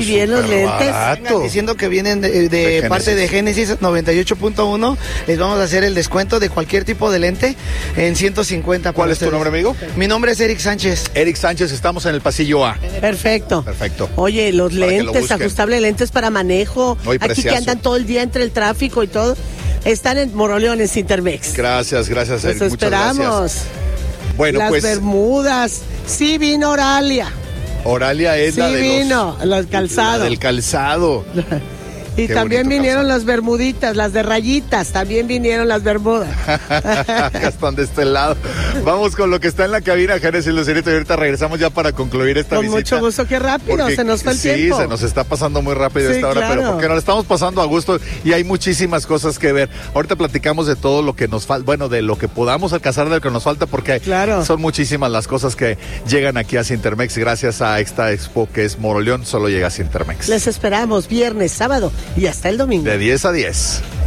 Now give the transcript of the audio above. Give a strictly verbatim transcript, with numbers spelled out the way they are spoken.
Bien los lentes. Vengan diciendo que vienen de, de, de parte de Génesis noventa y ocho punto uno. Les vamos a hacer el descuento de cualquier tipo de lente en ciento cincuenta. ¿Cuál es tu nombre, amigo? Mi nombre es Eric Sánchez. Eric Sánchez, estamos en el pasillo A. Perfecto. Perfecto. Oye, los Para lentes, ajustables lentes para manejo. Muy Aquí precioso. que andan todo el día entre el tráfico y todo. Están en Moroleón, en Cintermex. Gracias, gracias, Eric. Los Muchas esperamos. gracias. Bueno, Las pues. Bermudas. Sí vino Oralia. Oralia es Sí la de vino, los, los calzados. la del calzado. Y Qué también bonito vinieron calzado. las bermuditas, las de rayitas, también vinieron las bermudas. Están de este lado. Vamos con lo que está en la cabina, Génesis Lucerito, y ahorita regresamos ya para concluir esta Con visita. mucho gusto, qué rápido, Porque se nos fue el sí, tiempo. se nos está pasando muy rápido Sí, esta hora, claro. pero porque nos la estamos pasando a gusto y hay muchísimas cosas que ver. Ahorita platicamos de todo lo que nos falta, bueno, de lo que podamos alcanzar, de lo que nos falta, porque Claro. son muchísimas las cosas que llegan aquí a Cintermex gracias a esta expo que es Moroleón, solo llega a Cintermex. Les esperamos viernes, sábado y hasta el domingo. De diez a diez.